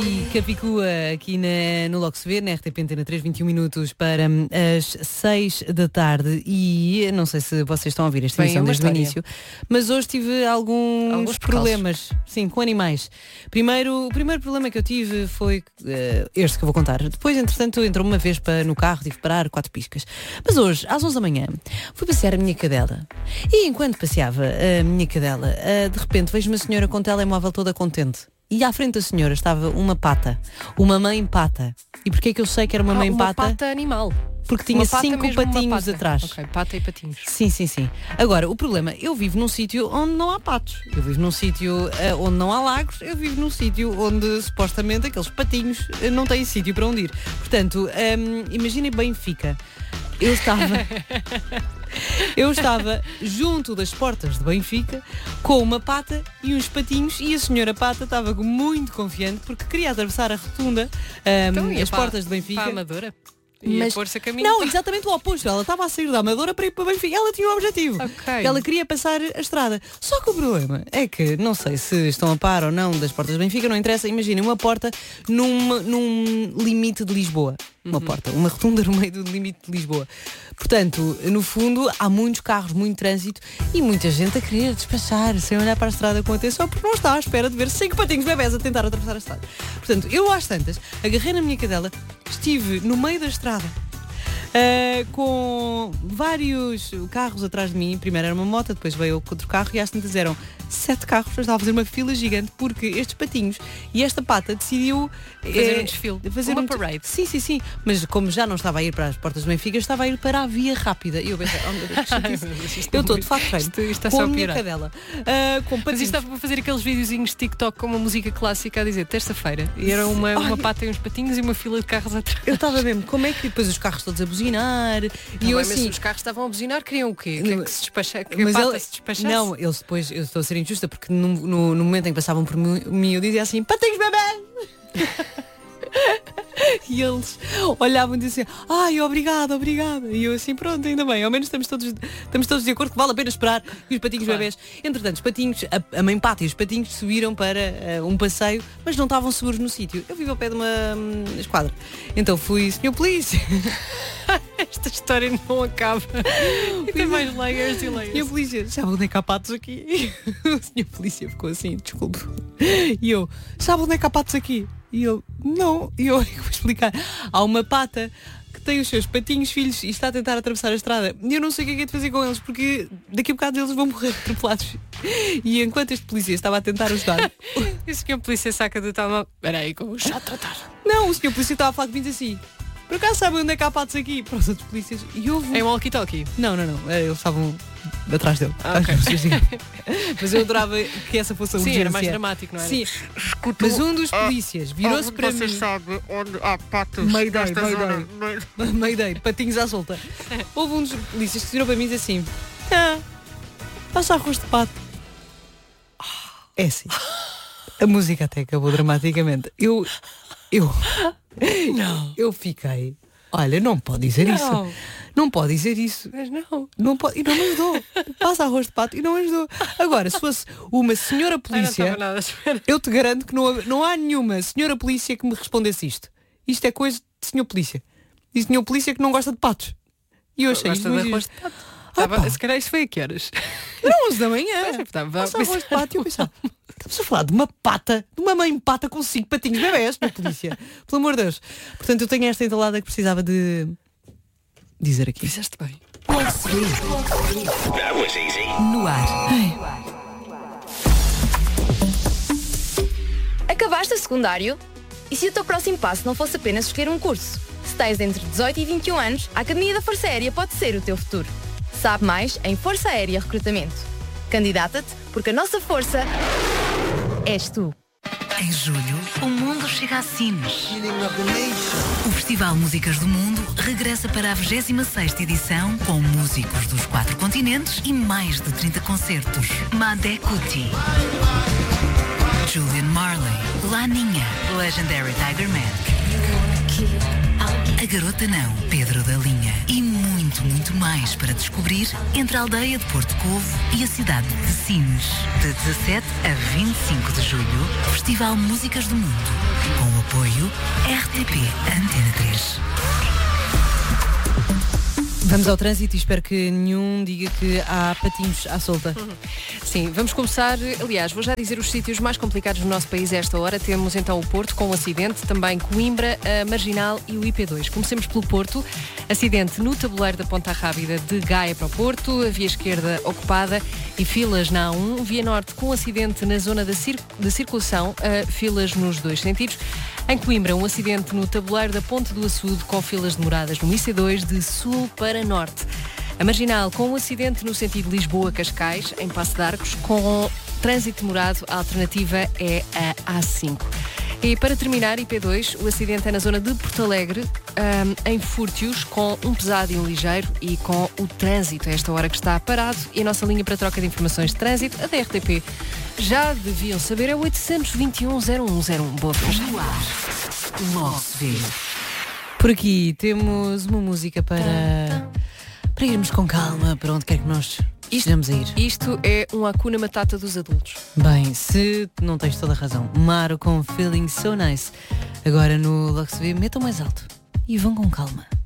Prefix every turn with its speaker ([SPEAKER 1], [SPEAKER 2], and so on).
[SPEAKER 1] e Capicua aqui no Logo Se Vê, na RTP Antena 3, 21 minutos para as 6 da tarde. E não sei se vocês estão a ouvir esta emissão desde o início, mas hoje tive alguns problemas, sim, com animais. O primeiro problema que eu tive foi este que eu vou contar. Depois, entretanto, entrou uma vez no carro, tive que parar 4 piscas. Mas hoje, às 11 da manhã, fui passear a minha cadela. E enquanto passeava a minha cadela, de repente vejo uma senhora com o telemóvel toda contente. E à frente da senhora estava uma pata, uma mãe pata. E porquê é que eu sei que era uma mãe pata?
[SPEAKER 2] Uma pata animal.
[SPEAKER 1] Porque tinha 5 patinhos atrás.
[SPEAKER 2] Ok, pata e patinhos.
[SPEAKER 1] Sim. Agora, o problema, eu vivo num sítio onde não há patos. Eu vivo num sítio onde não há lagos. Eu vivo num sítio onde, supostamente, aqueles patinhos não têm sítio para onde ir. Portanto, imaginem Benfica. Eu estava junto das portas de Benfica com uma pata e uns patinhos e a senhora pata estava muito confiante porque queria atravessar a rotunda, as portas de Benfica.
[SPEAKER 2] Para a Amadora? Mas pôr-se a caminho.
[SPEAKER 1] Não, exatamente o oposto. Ela estava a sair da Amadora para ir para Benfica. Ela tinha um objetivo.
[SPEAKER 2] Okay.
[SPEAKER 1] Ela queria passar a estrada. Só que o problema é que, não sei se estão a par ou não das portas de Benfica, não interessa. Imaginem uma porta num limite de Lisboa. Uma rotunda no meio do limite de Lisboa. Portanto, no fundo, há muitos carros, muito trânsito e muita gente a querer despachar sem olhar para a estrada com atenção porque não está à espera de ver 5 patinhos bebés a tentar atravessar a estrada. Portanto, eu às tantas, agarrei na minha cadela, estive no meio da estrada com vários carros atrás de mim. Primeiro era uma moto, depois veio outro carro e às tantas eram 7 carros. Eu estava a fazer uma fila gigante porque estes patinhos e esta pata decidiu
[SPEAKER 2] fazer um desfile, uma parade.
[SPEAKER 1] Sim, mas como já não estava a ir para as portas do Benfica, estava a ir para a via rápida. E eu pensei, oh meu Deus, eu estou de facto
[SPEAKER 2] com
[SPEAKER 1] a minha cadela, com patinhos.
[SPEAKER 2] Mas isto estava para fazer aqueles videozinhos de TikTok com uma música clássica a dizer terça-feira. E era uma pata e uns patinhos e uma fila de carros atrás.
[SPEAKER 1] Eu estava mesmo, como é que depois os carros todos a buzinar? E eu assim,
[SPEAKER 2] mas os carros estavam a buzinar, queriam o quê? Que se despachasse?
[SPEAKER 1] Não, eles depois, eu estou a ser injusta porque no momento em que passavam por mim eu dizia assim, patinhos bebê! E eles olhavam e diziam, ai, obrigada. E eu assim, pronto, ainda bem, ao menos estamos todos de acordo que vale a pena esperar que os patinhos bebés. Entretanto, os patinhos, a mãe pata e os patinhos subiram para um passeio, mas não estavam seguros no sítio. Eu vivo ao pé de uma esquadra. Então fui, senhor polícia.
[SPEAKER 2] Esta história não acaba. E tem mais layers e layers.
[SPEAKER 1] Senhor polícia, sabe onde é que há patos aqui? O senhor polícia ficou assim, desculpe. E eu, sabe onde é que há patos aqui? E ele, não. E eu vou explicar. Há uma pata que tem os seus patinhos filhos e está a tentar atravessar a estrada. E eu não sei o que é que é de fazer com eles, porque daqui a bocado eles vão morrer atropelados. E enquanto este polícia estava a tentar ajudar...
[SPEAKER 2] E o senhor polícia saca do tal... Espera aí, como já tratar.
[SPEAKER 1] Não, o senhor polícia estava a falar comigo assim... Por acaso sabem onde é que há patos aqui? Para os outros polícias. E houve...
[SPEAKER 2] Em walkie-talkie?
[SPEAKER 1] Não. Eles estavam atrás dele.
[SPEAKER 2] Okay.
[SPEAKER 1] Mas eu adorava que essa fosse a urgência.
[SPEAKER 2] Sim, era mais dramático, não era?
[SPEAKER 1] Sim. Mas um dos polícias virou-se para mim.
[SPEAKER 3] Sabe onde há patos?
[SPEAKER 1] Mayday, patinhos à solta. Houve um dos polícias que virou para mim e disse assim, passa arroz de pato. É assim. A música até acabou dramaticamente. Eu fiquei, olha, não pode dizer isso. Não pode dizer isso.
[SPEAKER 2] Mas não.
[SPEAKER 1] Não pode, e não me ajudou. Passa arroz de pato e não me ajudou. Agora, se fosse uma senhora polícia, eu te garanto que não há nenhuma senhora polícia que me respondesse isto. Isto é coisa de senhor polícia. E senhor polícia que não gosta de patos. E eu achei isto muito
[SPEAKER 2] arroz de pato. Se calhar isso foi a que horas?
[SPEAKER 1] Não, 11 da manhã. Passa arroz de pato e eu pensava, estamos a falar de uma pata, de uma mãe pata com 5 patinhos bebés, na polícia. Pelo amor de Deus. Portanto, eu tenho esta entalada que precisava de dizer aqui.
[SPEAKER 2] Fizeste bem.
[SPEAKER 4] No ar.
[SPEAKER 5] Acabaste o secundário? E se o teu próximo passo não fosse apenas escolher um curso? Se tens entre 18 e 21 anos, a Academia da Força Aérea pode ser o teu futuro. Sabe mais em Força Aérea Recrutamento. Candidata-te porque a nossa força és tu.
[SPEAKER 4] Em julho, o mundo chega a Sines. O Festival Músicas do Mundo regressa para a 26ª edição com músicos dos 4 continentes e mais de 30 concertos. Madé Kuti, Julian Marley, Laninha, Legendary Tiger Man, A Garota Não, Pedro da Linha e muito mais para descobrir entre a aldeia de Porto Covo e a cidade de Sines. De 17 a 25 de julho, Festival Músicas do Mundo, com o RTP Antena 3.
[SPEAKER 1] Vamos ao trânsito e espero que nenhum diga que há patinhos à solta.
[SPEAKER 2] Sim, vamos começar, aliás, vou já dizer os sítios mais complicados no nosso país a esta hora. Temos então o Porto com um acidente, também Coimbra, a Marginal e o IP2. Comecemos pelo Porto, acidente no tabuleiro da Ponta Rábida de Gaia para o Porto, a via esquerda ocupada e filas na A1, via norte com acidente na zona da circulação, filas nos dois sentidos. Em Coimbra, um acidente no tabuleiro da Ponte do Açude com filas demoradas no IC2 de sul para norte. A Marginal com um acidente no sentido Lisboa-Cascais, em Passo de Arcos, com trânsito demorado, a alternativa é a A5. E para terminar, IP2, o acidente é na zona de Porto Alegre, em Fúrtios, com um pesado e um ligeiro e com o trânsito a esta hora que está parado. E a nossa linha para troca de informações de trânsito, a da RTP, já deviam saber, é 821-0101. Boa festa.
[SPEAKER 4] Logo se vê.
[SPEAKER 1] Por aqui temos uma música para irmos com calma para onde quer que nós estejamos a ir.
[SPEAKER 2] Isto é um Hakuna Matata dos adultos.
[SPEAKER 1] Bem, se não tens toda a razão, Maro com Feeling So Nice. Agora no Logo Se Vê, metam mais alto e vão com calma.